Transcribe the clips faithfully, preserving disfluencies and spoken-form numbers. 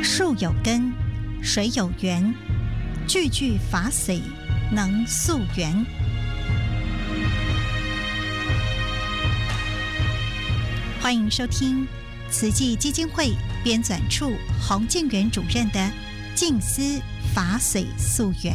树有根，水有源，句句法髓能溯源。欢迎收听慈济基金会编纂处洪建元主任的《静思法髓溯源》。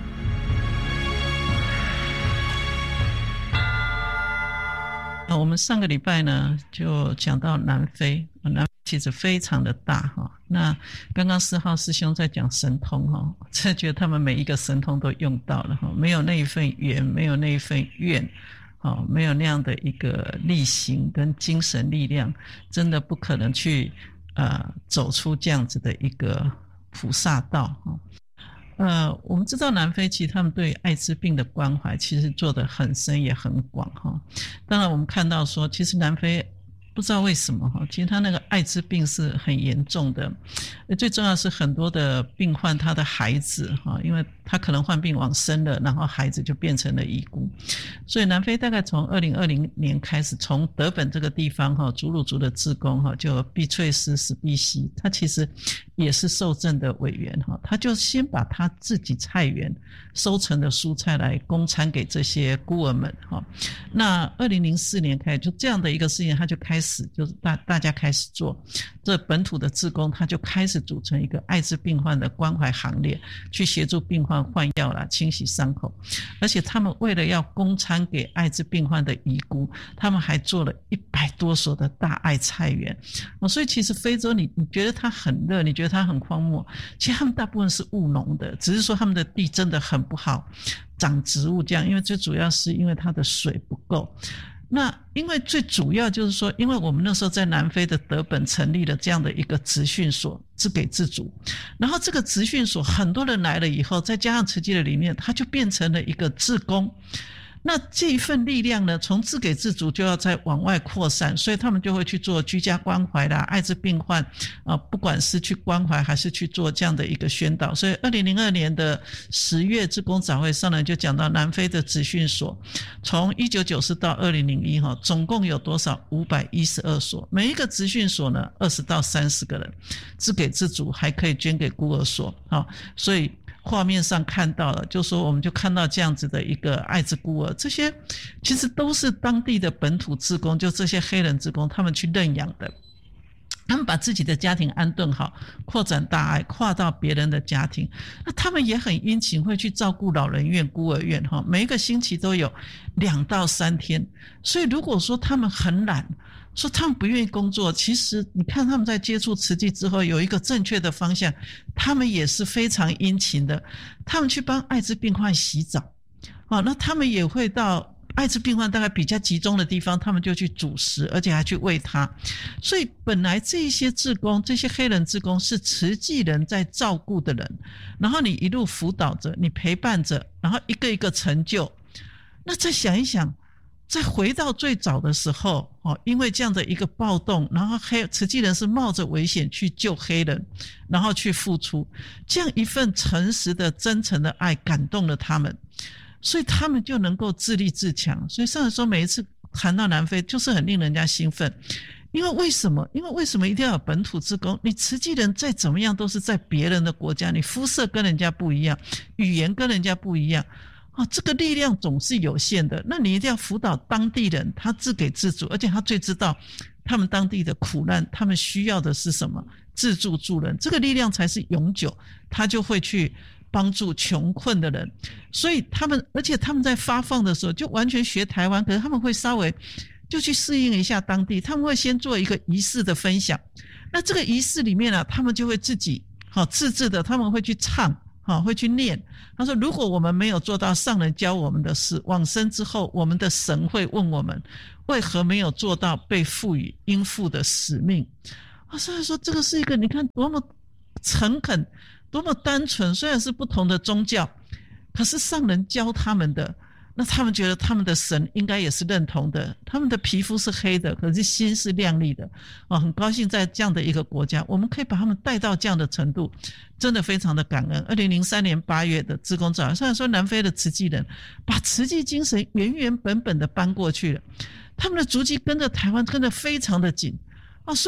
我们上个礼拜呢就讲到南非，南非其实非常的大哈。那刚刚四号师兄在讲神通哈，真觉得他们每一个神通都用到了哈，没有那一份缘，没有那一份愿，哦，没有那样的一个力行跟精神力量，真的不可能去呃走出这样子的一个菩萨道哈。呃，我们知道南非其实他们对艾滋病的关怀其实做得很深也很广哈。当然我们看到说，其实南非不知道为什么哈，其实他那个艾滋病是很严重的，最重要是很多的病患他的孩子哈，因为他可能患病往生了，然后孩子就变成了遗孤，所以南非大概从二零二零年开始，从德本这个地方哈，祖鲁族的志工哈，就毕翠斯史毕西，他其实也是受赠的委员哈，他就先把他自己菜园收成的蔬菜来供餐给这些孤儿们哈。那二零零四年开始，就这样的一个事情，他就开始就是大大家开始做，这本土的志工他就开始组成一个艾滋病患的关怀行列，去协助病患换药啦，清洗伤口，而且他们为了要供餐给艾滋病患的遗孤，他们还做了一百多所的大爱菜园。哦，所以其实非洲你你觉得它很热，你觉得它很荒漠，其实他们大部分是务农的，只是说他们的地真的很不好长植物这样，因为最主要是因为它的水不够。那因为最主要就是说，因为我们那时候在南非的德本成立了这样的一个职训所，自给自足，然后这个职训所很多人来了以后，再加上慈济的理念，它就变成了一个志工。那这一份力量呢，从自给自足就要再往外扩散，所以他们就会去做居家关怀啦，艾滋病患啊、呃，不管是去关怀还是去做这样的一个宣导。所以二零零二年的十月志工早会上呢，就讲到南非的职训所，从一九九四到二零零一哈，总共有多少？五百一十二所，每一个职训所呢，二十到三十个人，自给自足，还可以捐给孤儿所啊，所以。画面上看到了，就说我们就看到这样子的一个艾滋孤儿，这些其实都是当地的本土志工，就这些黑人志工他们去认养的，他们把自己的家庭安顿好，扩展大爱，跨到别人的家庭。那他们也很殷勤，会去照顾老人院、孤儿院哈，每一个星期都有两到三天。所以如果说他们很懒，说他们不愿意工作，其实你看他们在接触慈济之后有一个正确的方向，他们也是非常殷勤的，他们去帮艾滋病患洗澡，哦，那他们也会到艾滋病患大概比较集中的地方，他们就去煮食，而且还去喂他。所以本来这些志工，这些黑人志工是慈济人在照顾的人，然后你一路辅导着，你陪伴着，然后一个一个成就。那再想一想，再回到最早的时候，哦，因为这样的一个暴动，然后黑慈济人是冒着危险去救黑人，然后去付出，这样一份诚实的真诚的爱感动了他们，所以他们就能够自立自强。所以上次说每一次谈到南非就是很令人家兴奋，因为为什么？因为为什么一定要有本土志工？你慈济人再怎么样都是在别人的国家，你肤色跟人家不一样，语言跟人家不一样，哦，这个力量总是有限的，那你一定要辅导当地人，他自给自足，而且他最知道他们当地的苦难，他们需要的是什么，自助助人，这个力量才是永久，他就会去帮助穷困的人。所以他们，而且他们在发放的时候就完全学台湾，可是他们会稍微就去适应一下当地，他们会先做一个仪式的分享，那这个仪式里面啊，他们就会自己好自制的，他们会去唱，好，会去念。他说如果我们没有做到上人教我们的事，往生之后我们的神会问我们为何没有做到被赋予应负的使命。啊，所以说这个是一个你看多么诚恳，多么单纯，虽然是不同的宗教，可是上人教他们的，那他们觉得他们的神应该也是认同的，他们的皮肤是黑的，可是心是亮丽的，哦，很高兴在这样的一个国家，我们可以把他们带到这样的程度，真的非常的感恩。二零零三年八月的志工早上，虽然说南非的慈济人把慈济精神原原本本的搬过去了，他们的足迹跟着台湾跟得非常的紧啊，所以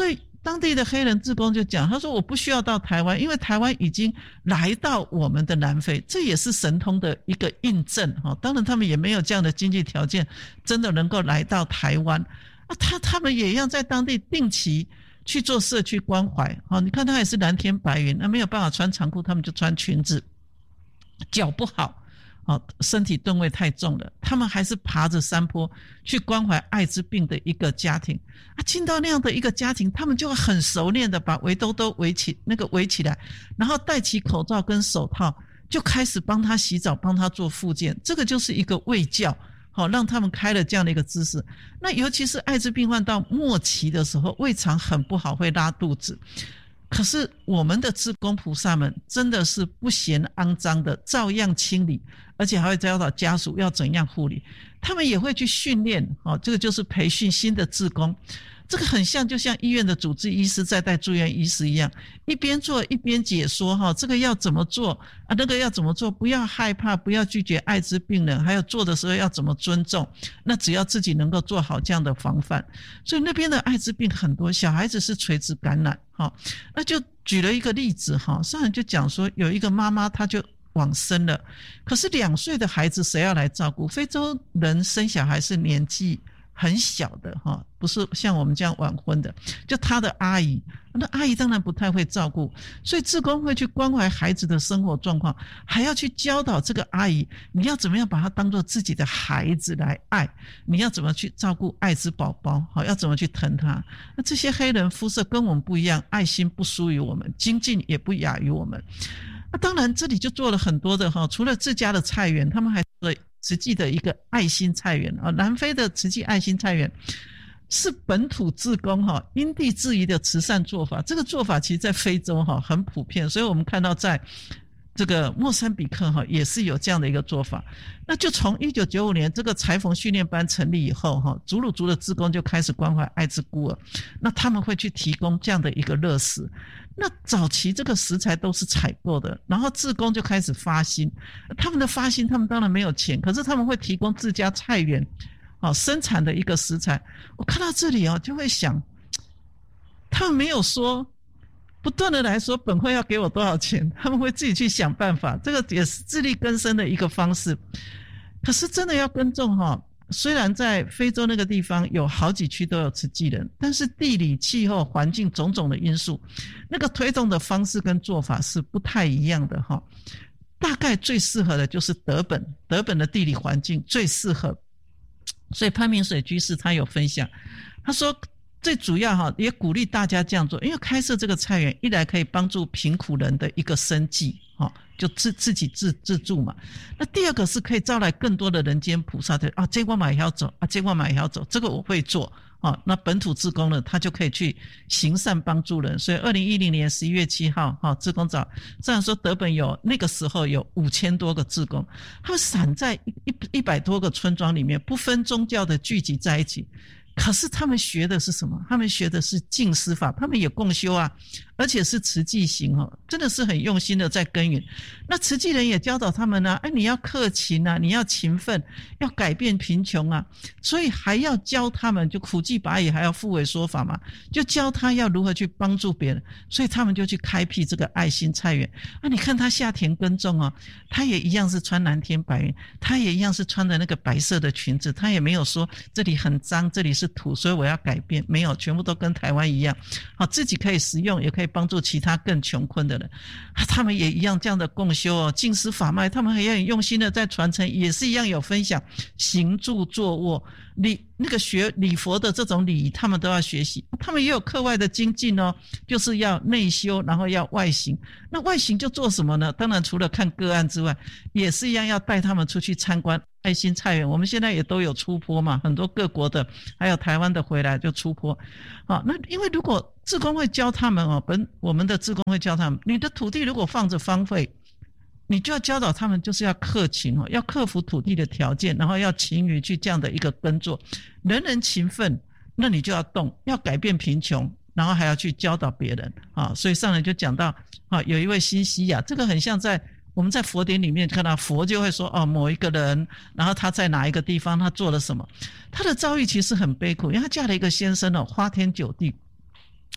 当地的黑人志工就讲，他说我不需要到台湾，因为台湾已经来到我们的南非，这也是神通的一个印证。当然他们也没有这样的经济条件真的能够来到台湾啊，他他们也一样在当地定期去做社区关怀。你看他也是蓝天白云，那没有办法穿长裤，他们就穿裙子，脚不好哦，身体吨位太重了，他们还是爬着山坡去关怀艾滋病的一个家庭啊。进到那样的一个家庭，他们就会很熟练的把围兜兜围起那个围起来，然后戴起口罩跟手套，就开始帮他洗澡，帮他做复健。这个就是一个卫教，好、哦、让他们开了这样的一个姿势。那尤其是艾滋病患到末期的时候，胃肠很不好，会拉肚子。可是我们的志工菩萨们真的是不嫌肮脏的，照样清理，而且还会教导家属要怎样护理。他们也会去训练，哦，这个就是培训新的志工。这个很像就像医院的主治医师在带住院医师一样，一边做一边解说，哈，这个要怎么做啊，那个要怎么做，不要害怕，不要拒绝艾滋病人，还有做的时候要怎么尊重，那只要自己能够做好这样的防范。所以那边的艾滋病很多小孩子是垂直感染，哈，那就举了一个例子，哈，上人就讲说有一个妈妈她就往生了，可是两岁的孩子谁要来照顾？非洲人生小孩是年纪很小的哈，不是像我们这样晚婚的，就他的阿姨，那阿姨当然不太会照顾，所以志工会去关怀孩子的生活状况，还要去教导这个阿姨，你要怎么样把他当作自己的孩子来爱，你要怎么去照顾艾滋宝宝，好，要怎么去疼他。那这些黑人肤色跟我们不一样，爱心不输于我们，精进也不亚于我们。那当然这里就做了很多的哈，除了自家的菜园，他们还做了慈济的一个爱心菜园啊，南非的慈济爱心菜园是本土志工哈因地制宜的慈善做法。这个做法其实在非洲哈很普遍，所以我们看到在这个莫桑比克哈也是有这样的一个做法。那就从一九九五年这个裁缝训练班成立以后哈，祖鲁族的志工就开始关怀艾滋孤儿，那他们会去提供这样的一个乐食。那早期这个食材都是采购的，然后志工就开始发心，他们的发心他们当然没有钱，可是他们会提供自家菜园哦生产的一个食材。我看到这里哦就会想，他们没有说不断的来说本会要给我多少钱，他们会自己去想办法，这个也是自力更生的一个方式。可是真的要耕种哈，虽然在非洲那个地方有好几区都有慈济人，但是地理气候环境种种的因素，那个推动的方式跟做法是不太一样的哈。大概最适合的就是德本，德本的地理环境最适合，所以潘明水居士他有分享，他说最主要哈也鼓励大家这样做，因为开设这个菜园一来可以帮助贫苦人的一个生计哈，就自自己自自助嘛。那第二个是可以招来更多的人间菩萨的啊，这我买也要走啊，这我买也要走，这个我会做啊。那本土志工呢，他就可以去行善帮助人。所以二零一零年十一月七号哈，志工早这样说，德本有那个时候有五千多个志工，他们散在一一一百多个村庄里面，不分宗教的聚集在一起。可是他们学的是什么？他们学的是净思法，他们也共修啊，而且是慈济行哦，真的是很用心的在耕耘。那慈济人也教导他们啊，哎，你要克勤啊，你要勤奋，要改变贫穷啊，所以还要教他们，就苦济拔野还要复为说法嘛，就教他要如何去帮助别人，所以他们就去开辟这个爱心菜园啊。你看他下田耕种哦，他也一样是穿蓝天白云，他也一样是穿的那个白色的裙子，他也没有说这里很脏，这里是土，所以我要改变，没有，全部都跟台湾一样，好，自己可以食用，也可以帮助其他更穷困的人。他们也一样这样的共修哦，净思法脉，他们也很用心的在传承，也是一样有分享，行住坐卧，礼那个学礼佛的这种礼仪，他们都要学习。他们也有课外的精进哦，就是要内修，然后要外行。那外行就做什么呢？当然除了看个案之外，也是一样要带他们出去参观爱心菜园。我们现在也都有出坡嘛，很多各国的还有台湾的回来就出坡。好，那因为如果志工会教他们哦，本我们的志工会教他们，你的土地如果放着荒废，你就要教导他们就是要克勤哦，要克服土地的条件，然后要勤于去这样的一个耕作，人人勤奋，那你就要动，要改变贫穷，然后还要去教导别人啊。所以上人就讲到啊，有一位新西亚，这个很像在我们在佛典里面看到佛就会说哦，某一个人，然后他在哪一个地方他做了什么，他的遭遇其实很悲苦，因为他嫁了一个先生哦，花天酒地。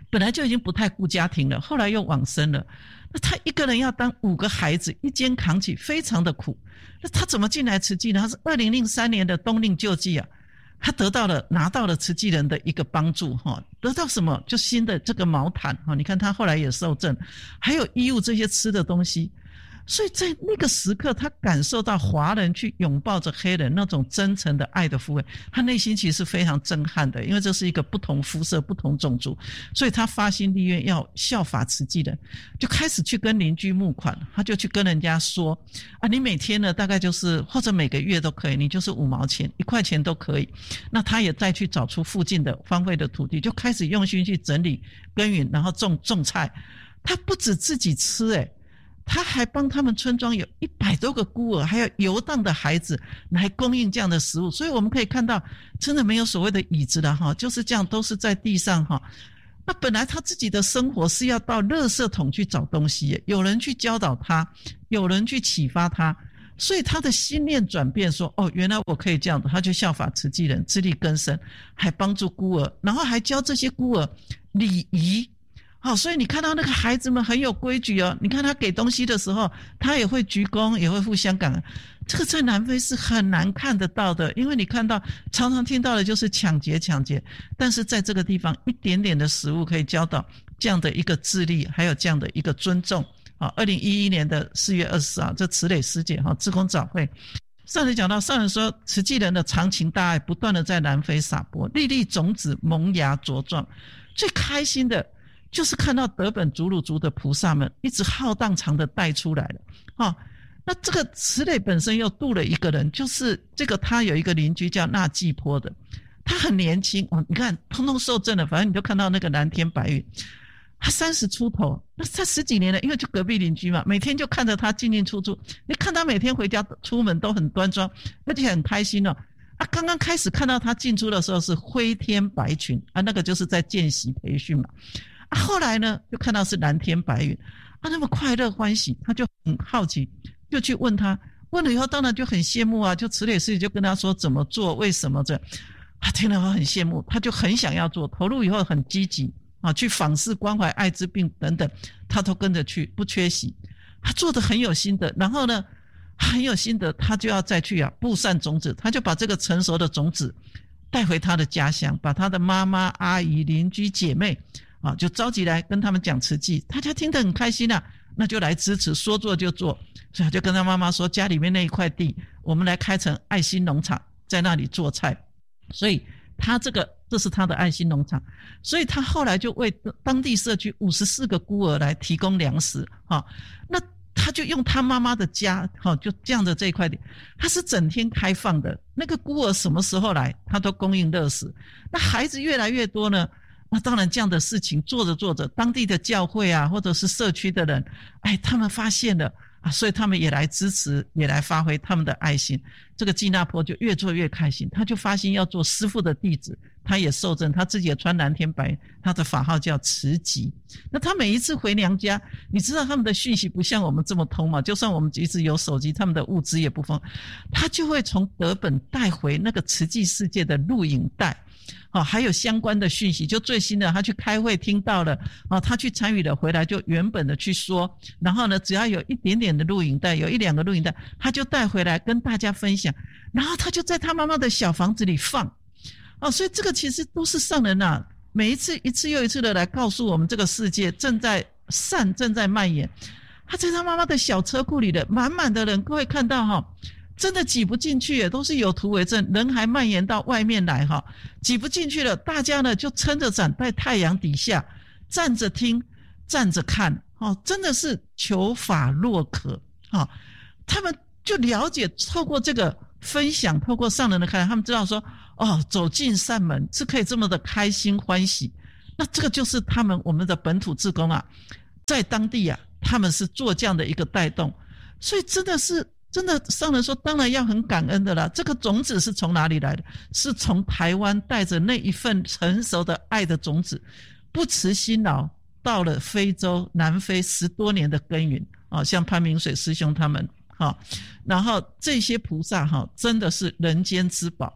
本来就已经不太顾家庭了，后来又往生了，那他一个人要当五个孩子一肩扛起，非常的苦。那他怎么进来慈济呢？他是二零零三年的冬令救济啊，他得到了拿到了慈济人的一个帮助哈，得到什么？就新的这个毛毯哈，你看他后来也受证，还有衣物这些吃的东西。所以在那个时刻，他感受到华人去拥抱着黑人那种真诚的爱的抚慰，他内心其实是非常震撼的，因为这是一个不同肤色、不同种族，所以他发心立愿要效法慈济人，就开始去跟邻居募款，他就去跟人家说啊，你每天呢大概就是或者每个月都可以，你就是五毛钱、一块钱都可以。那他也再去找出附近的荒废的土地，就开始用心去整理、耕耘，然后种种菜。他不止自己吃，诶他还帮他们村庄有一百多个孤儿，还有游荡的孩子来供应这样的食物。所以我们可以看到，真的没有所谓的椅子了哈，就是这样，都是在地上哈。那本来他自己的生活是要到垃圾桶去找东西，有人去教导他，有人去启发他，所以他的心念转变说，哦，原来我可以这样的，他就效法慈济人，自力更生，还帮助孤儿，然后还教这些孤儿礼仪。好，所以你看到那个孩子们很有规矩哦，你看他给东西的时候，他也会鞠躬，也会互相感恩。这个在南非是很难看得到的，因为你看到常常听到的就是抢劫抢劫，但是在这个地方一点点的食物可以教导这样的一个自立，还有这样的一个尊重。好，二零一一年的四月二十四号，这慈磊师姐哈志工早会上人讲到，上人说慈济人的长情大爱不断的在南非撒播，粒粒种子萌芽茁壮。最开心的就是看到德本祖鲁族的菩萨们一直浩荡长的带出来了，哦，那这个慈磊本身又度了一个人，就是这个他有一个邻居叫纳季坡的，他很年轻哦，你看通通受证了，反正你就看到那个蓝天白云，他三十出头，那他十几年了，因为就隔壁邻居嘛，每天就看着他进进出出，你看他每天回家出门都很端庄，而且很开心哦。啊，刚刚开始看到他进出的时候是灰天白群啊，那个就是在见习培训嘛。啊，后来呢，就看到是蓝天白云，啊，那么快乐欢喜，他就很好奇，就去问他，问了以后当然就很羡慕啊，就慈磊师姐就跟他说怎么做，为什么这，他听了后很羡慕，他就很想要做，投入以后很积极啊，去访视关怀艾滋病等等，他都跟着去，不缺席，他做得很有心得，然后呢，很有心得，他就要再去啊布散种子，他就把这个成熟的种子带回他的家乡，把他的妈妈、阿姨、邻居、姐妹啊，就召集来跟他们讲慈济，大家听得很开心啊，那就来支持，说做就做，所以他就跟他妈妈说，家里面那一块地，我们来开成爱心农场，在那里做菜。所以他这个这是他的爱心农场，所以他后来就为当地社区五十四个孤儿来提供粮食啊，那他就用他妈妈的家，哈，就这样的这一块地，他是整天开放的，那个孤儿什么时候来，他都供应热食。那孩子越来越多呢，那当然这样的事情做着做着，当地的教会啊，或者是社区的人，哎，他们发现了啊，所以他们也来支持，也来发挥他们的爱心。这个季纳坡就越做越开心，他就发心要做师父的弟子，他也受证，他自己也穿蓝天白，他的法号叫慈吉。那他每一次回娘家，你知道他们的讯息不像我们这么通嘛，就算我们一直有手机，他们的物资也不丰，他就会从德本带回那个慈济世界的录影带，哦，还有相关的讯息，就最新的他去开会听到了，哦，他去参与了，回来就原本的去说，然后呢只要有一点点的录影带，有一两个录影带，他就带回来跟大家分享，然后他就在他妈妈的小房子里放，哦，所以这个其实都是上人啊，每一次一次又一次的来告诉我们，这个世界正在善正在蔓延。他在他妈妈的小车库里的满满的人，各位看到哈，真的挤不进去耶，都是有图为证，人还蔓延到外面来哈，挤不进去了，大家呢就撑着伞在太阳底下站着听，站着看，哦，真的是求法若渴，哦，他们就了解，透过这个分享，透过上人的看，他们知道说，哦，走进善门是可以这么的开心欢喜。那这个就是他们我们的本土志工啊，在当地啊，他们是做这样的一个带动，所以真的是真的上人说，当然要很感恩的啦。这个种子是从哪里来的？是从台湾带着那一份成熟的爱的种子，不辞辛劳到了非洲南非十多年的耕耘，哦，像潘明水师兄他们，哦，然后这些菩萨，哦，真的是人间之宝。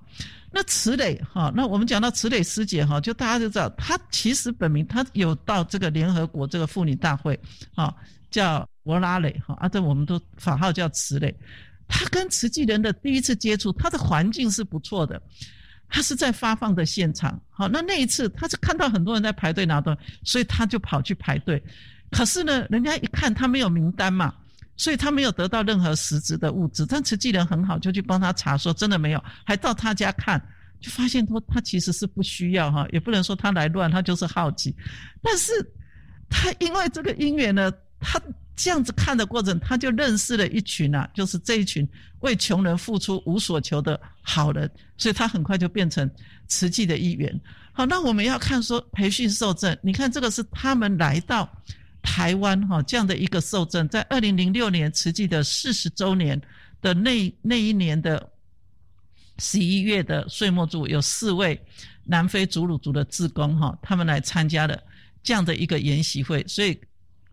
那池磊哈，那我们讲到池磊师姐哈，就大家就知道，她其实本名她有到这个联合国这个妇女大会啊，叫罗拉蕾哈，啊，这我们都法号叫池磊。她跟慈济人的第一次接触，她的环境是不错的，她是在发放的现场，好，那那一次她是看到很多人在排队拿东西，所以她就跑去排队。可是呢，人家一看她没有名单嘛。所以他没有得到任何实质的物质，但慈济人很好，就去帮他查说真的没有，还到他家看，就发现说他其实是不需要哈，也不能说他来乱，他就是好奇。但是他因为这个因缘呢，他这样子看的过程，他就认识了一群啊，就是这一群为穷人付出无所求的好人，所以他很快就变成慈济的一员。好，那我们要看说培训受证，你看这个是他们来到台湾哈这样的一个受证，在二零零六年慈济的四十周年的那那一年的十一月的岁末祝，有四位南非祖鲁族的志工哈，他们来参加了这样的一个研习会，所以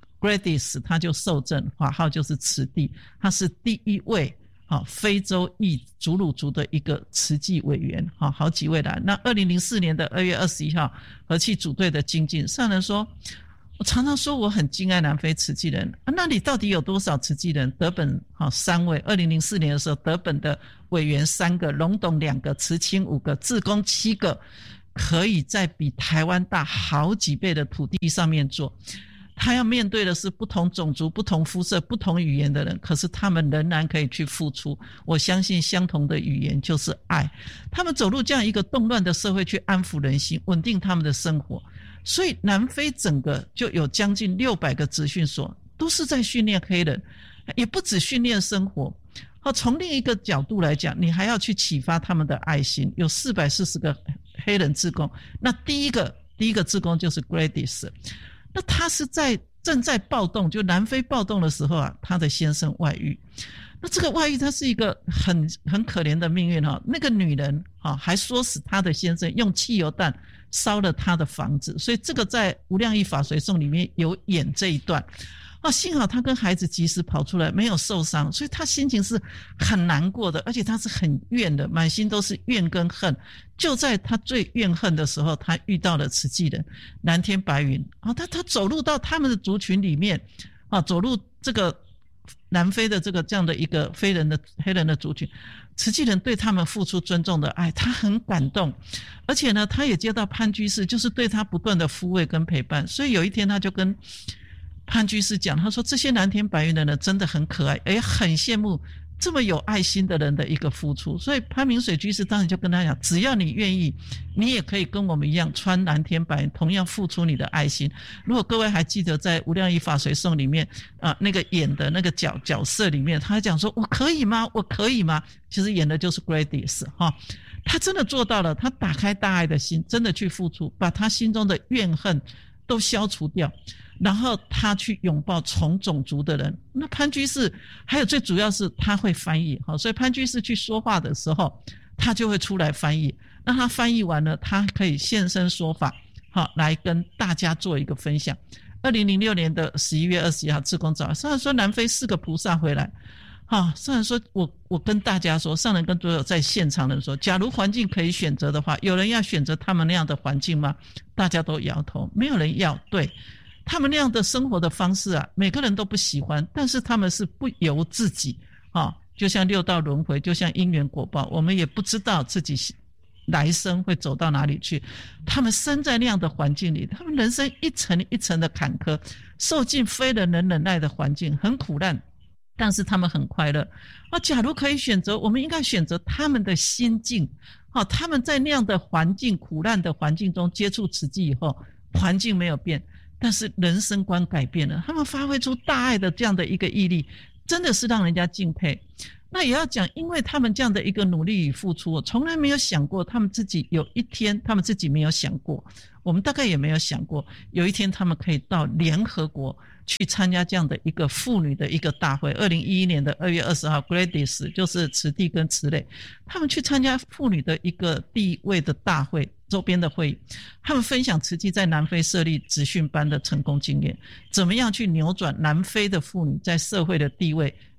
Gladys 他就受证，法号就是慈弟，他是第一位好非洲裔祖鲁族的一个慈济委员，好好几位来。那二零零四年的二月二十一号，和气组队的精进上人说，我常常说我很敬爱南非慈济人，啊，那里到底有多少慈济人？德本好三位，二零零四年的时候，德本的委员三个，龙董两个，慈青五个，志工七个，可以在比台湾大好几倍的土地上面做。他要面对的是不同种族、不同肤色、不同语言的人，可是他们仍然可以去付出。我相信相同的语言就是爱。他们走入这样一个动乱的社会，去安抚人心，稳定他们的生活。所以南非整个就有将近六百个职训所，都是在训练黑人，也不只训练生活。好，从另一个角度来讲，你还要去启发他们的爱心。有四百四十个黑人志工，那第一个第一个志工就是 Gladys。那他是在正在暴动，就南非暴动的时候啊，他的先生外遇。那这个外遇，他是一个很很可怜的命运哈。那个女人哈还说死他的先生，用汽油弹烧了他的房子，所以这个在《无量义法随颂》里面有演这一段。啊，幸好他跟孩子及时跑出来，没有受伤，所以他心情是很难过的，而且他是很怨的，满心都是怨跟恨。就在他最怨恨的时候，他遇到了慈济人蓝天白云啊，他他走入到他们的族群里面啊，走入这个南非的这个这样的一个非人的黑人的族群，慈济人对他们付出尊重的爱，他很感动。而且呢，他也接到潘居士就是对他不断的抚慰跟陪伴，所以有一天他就跟潘居士讲，他说这些蓝天白云的人真的很可爱，也很羡慕这么有爱心的人的一个付出。所以潘明水居士当时就跟他讲，只要你愿意，你也可以跟我们一样穿蓝天白云，同样付出你的爱心。如果各位还记得在《无量义法随颂》里面啊、呃，那个演的那个角角色里面，他讲说我可以吗？我可以吗？其实演的就是 Gladys 哈，他真的做到了，他打开大爱的心，真的去付出，把他心中的怨恨都消除掉。然后他去拥抱从种族的人。那潘居士还有最主要是他会翻译，所以潘居士去说话的时候他就会出来翻译。那他翻译完了，他可以现身说法，好来跟大家做一个分享。二零零六年的十一月二十一号志工早，上人说南非四个菩萨回来，好，上人说我我跟大家说，上人跟所有在现场的人说，假如环境可以选择的话，有人要选择他们那样的环境吗？大家都摇头，没有人要。对，他们那样的生活的方式啊，每个人都不喜欢，但是他们是不由自己啊，就像六道轮回，就像因缘果报，我们也不知道自己来生会走到哪里去。他们生在那样的环境里，他们人生一层一层的坎坷，受尽非人能忍耐的环境，很苦难，但是他们很快乐啊。假如可以选择，我们应该选择他们的心境啊，他们在那样的环境苦难的环境中接触慈济以后，环境没有变，但是人生观改变了，他们发挥出大爱的这样的一个毅力，真的是让人家敬佩。那也要讲，因为他们这样的一个努力与付出，我从来没有想过他们自己有一天，他们自己没有想过，我们大概也没有想过，有一天他们可以到联合国去参加这样的一个妇女的一个大会。二零一一年的二月二十号 Gladys 就是慈弟跟慈磊，他们去参加妇女的一个地位的大会周边的会议，他们分享慈济在南非设立职训班的成功经验，怎么样去扭转南非的妇女在社会的地位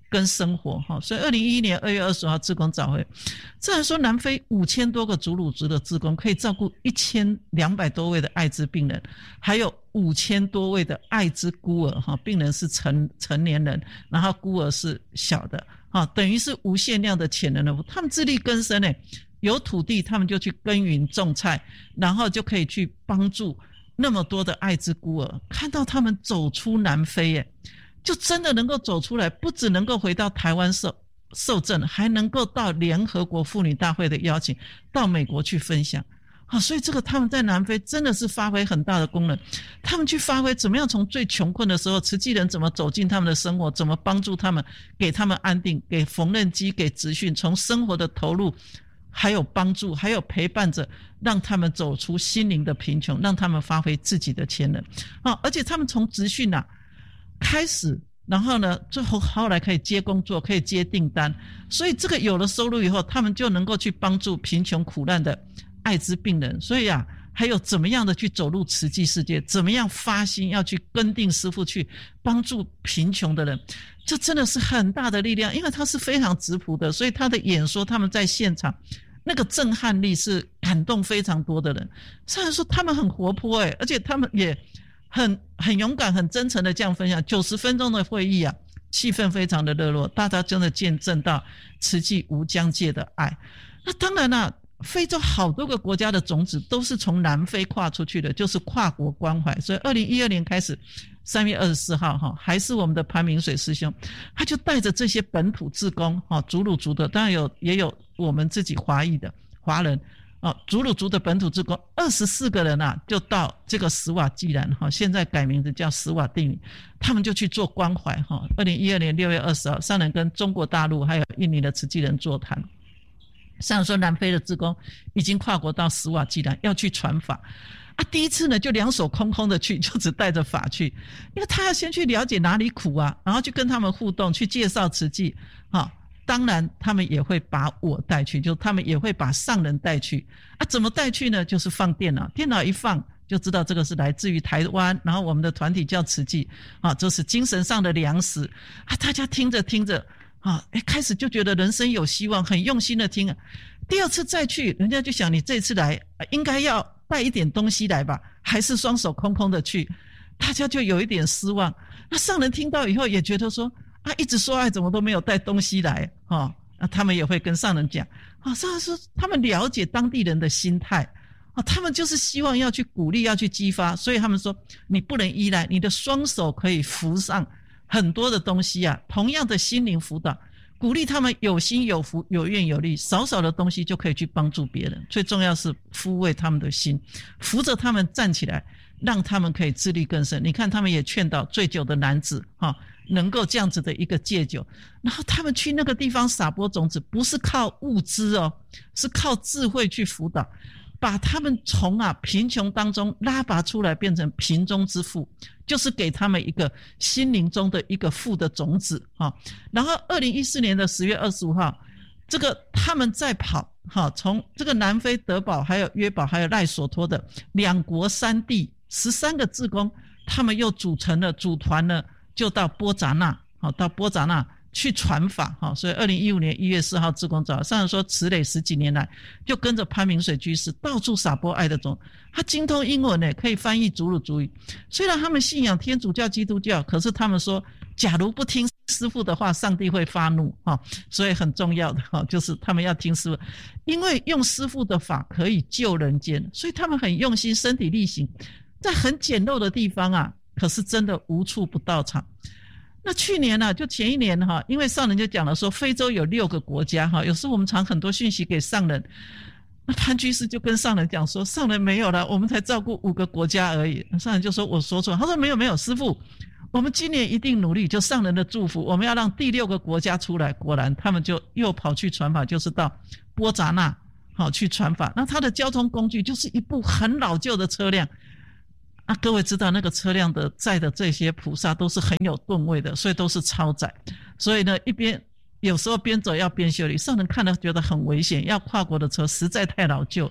跟生活哈，所以二零一一年二月二十号志工早会，这样说南非五千多个祖鲁族的志工可以照顾一千两百多位的艾滋病人，还有五千多位的艾滋孤儿哈，病人是成成年人，然后孤儿是小的哈，等于是无限量的潜能的，他们自力更生诶，有土地他们就去耕耘种菜，然后就可以去帮助那么多的艾滋孤儿，看到他们走出南非耶，就真的能够走出来，不只能够回到台湾受受赠，还能够到联合国妇女大会的邀请，到美国去分享啊！所以这个他们在南非真的是发挥很大的功能，他们去发挥怎么样从最穷困的时候，慈济人怎么走进他们的生活，怎么帮助他们，给他们安定，给缝纫机，给职训，从生活的投入还有帮助，还有陪伴着，让他们走出心灵的贫穷，让他们发挥自己的潜能啊！而且他们从职训啊开始，然后呢最后后来可以接工作，可以接订单，所以这个有了收入以后，他们就能够去帮助贫穷苦难的艾滋病人。所以啊，还有怎么样的去走入慈济世界，怎么样发心要去跟定师父去帮助贫穷的人，这真的是很大的力量。因为他是非常质朴的，所以他的演说他们在现场那个震撼力是感动非常多的人。虽然说他们很活泼诶，而且他们也很很勇敢很真诚的这样分享，九十分钟的会议啊，气氛非常的热络，大家真的见证到慈济无疆界的爱。那当然啦、啊，非洲好多个国家的种子都是从南非跨出去的，就是跨国关怀。所以二零一二年开始，三月二十四号哈，还是我们的潘明水师兄，他就带着这些本土志工哈，祖鲁族的，当然有也有我们自己华裔的华人哦，祖鲁族的本土志工二十四个人啊，就到这个史瓦济兰哈，现在改名字叫史瓦帝尼，他们就去做关怀哈。二零一二年六月二十号，上人跟中国大陆还有印尼的慈济人座谈，上人说南非的志工已经跨国到史瓦济兰要去传法啊，第一次呢就两手空空的去，就只带着法去，因为他要先去了解哪里苦啊，然后去跟他们互动，去介绍慈济啊。当然他们也会把我带去，就他们也会把上人带去啊。怎么带去呢？就是放电脑，电脑一放就知道这个是来自于台湾，然后我们的团体叫慈济啊，这是精神上的粮食啊。大家听着听着啊，诶开始就觉得人生有希望，很用心的听啊。第二次再去，人家就想你这次来、啊、应该要带一点东西来吧，还是双手空空的去，大家就有一点失望。那上人听到以后也觉得说啊，一直说爱怎么都没有带东西来哦，那他们也会跟上人讲啊，上人说他们了解当地人的心态啊，他们就是希望要去鼓励，要去激发，所以他们说你不能依赖，你的双手可以扶上很多的东西啊。同样的心灵辅导，鼓励他们有心有福有愿有力，少少的东西就可以去帮助别人。最重要是抚慰他们的心，扶着他们站起来，让他们可以自力更生。你看他们也劝导醉酒的男子哈、哦，能够这样子的一个戒酒，然后他们去那个地方撒播种子，不是靠物资哦，是靠智慧去辅导，把他们从啊贫穷当中拉拔出来，变成贫中之富，就是给他们一个心灵中的一个富的种子啊、哦。然后二零一四年的十月二十五号，这个他们在跑哈、哦，从这个南非德堡还有约堡还有赖索托的两国三地十三个志工，他们又组成了组团了。就到波扎那，好，到波扎那去传法，好，所以二零一五年一月四号志工早上说，慈磊十几年来就跟着潘明水居士到处撒播爱的种，他精通英文呢，可以翻译祖鲁族语。虽然他们信仰天主教、基督教，可是他们说，假如不听师父的话，上帝会发怒哈，所以很重要的哈，就是他们要听师父，因为用师父的法可以救人间，所以他们很用心，身体力行，在很简陋的地方啊。可是真的无处不到场。那去年啊，就前一年哈，因为上人就讲了说，非洲有六个国家哈，有时候我们传很多讯息给上人，那潘居士就跟上人讲说，上人没有了，我们才照顾五个国家而已。上人就说我说错，他说没有没有，师父，我们今年一定努力，就上人的祝福，我们要让第六个国家出来。果然他们就又跑去传法，就是到波扎那好去传法。那他的交通工具就是一部很老旧的车辆。那、啊、各位知道那个车辆的载的这些菩萨都是很有吨位的，所以都是超载，所以呢一边有时候边走要边修理，上人看了觉得很危险，要跨国的车实在太老旧，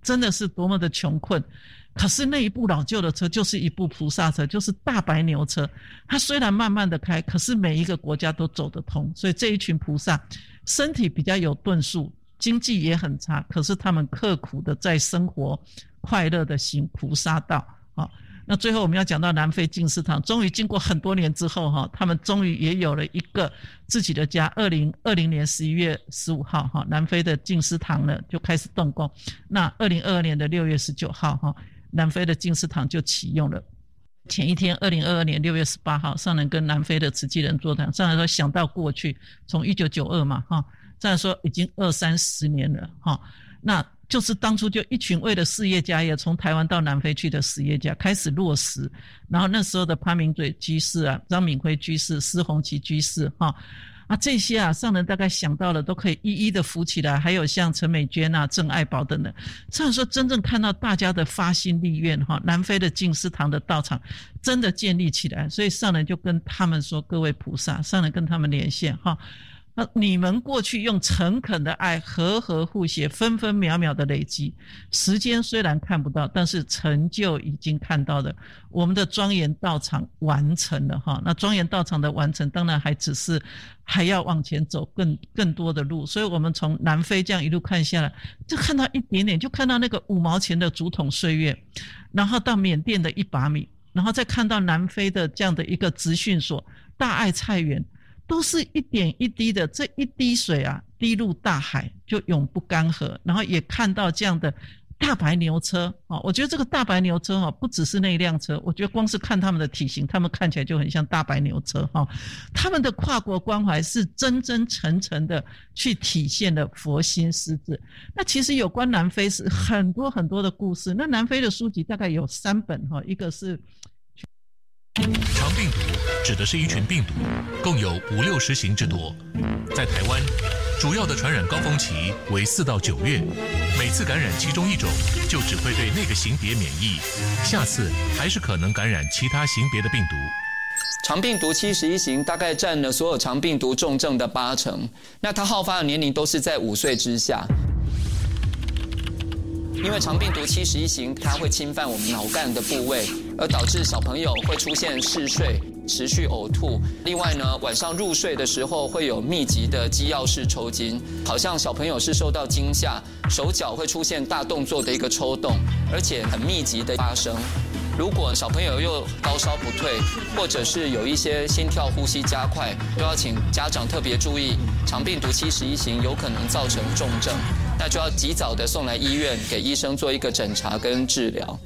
真的是多么的穷困。可是那一部老旧的车就是一部菩萨车，就是大白牛车，它虽然慢慢的开，可是每一个国家都走得通。所以这一群菩萨身体比较有顿数，经济也很差，可是他们刻苦的在生活，快乐的行菩萨道。好，那最后我们要讲到南非净思堂，终于经过很多年之后哈，他们终于也有了一个自己的家。二零二零年十一月十五号哈，南非的净思堂呢就开始动工。那二零二二年的六月十九号哈，南非的净思堂就启用了。前一天二零二二年六月十八号，上人跟南非的慈济人座谈，上人说想到过去从一九九二嘛哈，上人说已经二三十年了哈，那就是当初就一群为了事业家业从台湾到南非去的实业家开始落实，然后那时候的潘明嘴居士啊、张敏辉居士、施洪奇居士哈啊，这些啊上人大概想到了都可以一一的扶起来，还有像陈美娟啊、郑爱宝等等。上人说真正看到大家的发心立愿哈，南非的净思堂的道场真的建立起来，所以上人就跟他们说，各位菩萨，上人跟他们连线哈。那你们过去用诚恳的爱和和互协，分分秒秒的累积，时间虽然看不到，但是成就已经看到了。我们的庄严道场完成了哈，那庄严道场的完成当然还只是还要往前走更更多的路。所以我们从南非这样一路看下来，就看到一点点，就看到那个五毛钱的竹筒岁月，然后到缅甸的一把米，然后再看到南非的这样的一个职训所大爱菜园，都是一点一滴的，这一滴水啊滴入大海就永不干涸。然后也看到这样的大白牛车、哦、我觉得这个大白牛车、哦、不只是那一辆车，我觉得光是看他们的体型，他们看起来就很像大白牛车、哦、他们的跨国关怀是真真诚诚的去体现了佛心师志。那其实有关南非是很多很多的故事，那南非的书籍大概有三本、哦、一个是肠病毒指的是一群病毒，共有五六十型之多。在台湾，主要的传染高峰期为四到九月，每次感染其中一种，就只会对那个型别免疫，下次还是可能感染其他型别的病毒。 肠病毒七十一型大概占了所有肠病毒重症的八成，那它好发的年龄都是在五岁之下。因为肠病毒七十一型，它会侵犯我们脑干的部位，而导致小朋友会出现嗜睡、持续呕吐。另外呢，晚上入睡的时候会有密集的肌药式抽筋，好像小朋友是受到惊吓，手脚会出现大动作的一个抽动，而且很密集的发生。如果小朋友又高烧不退，或者是有一些心跳、呼吸加快，都要请家长特别注意，肠病毒七十一型有可能造成重症，那就要及早的送来医院，给医生做一个诊查跟治疗。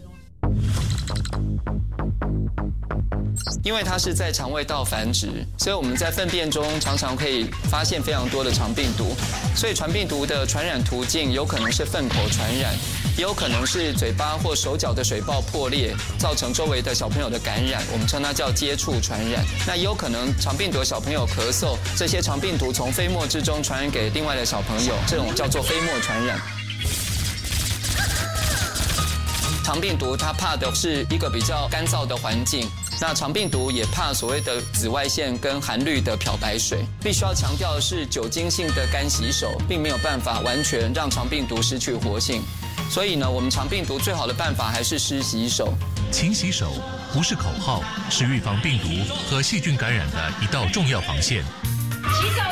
因为它是在肠胃道繁殖，所以我们在粪便中常常可以发现非常多的肠病毒。所以传病毒的传染途径有可能是粪口传染，也有可能是嘴巴或手脚的水泡破裂，造成周围的小朋友的感染，我们称它叫接触传染。那也有可能肠病毒小朋友咳嗽，这些肠病毒从飞沫之中传染给另外的小朋友，这种叫做飞沫传染。肠病毒它怕的是一个比较干燥的环境，那肠病毒也怕所谓的紫外线跟含氯的漂白水。必须要强调的是，酒精性的干洗手并没有办法完全让肠病毒失去活性，所以呢，我们肠病毒最好的办法还是湿洗手。 勤洗手不是口号，是预防病毒和细菌感染的一道重要防线。洗手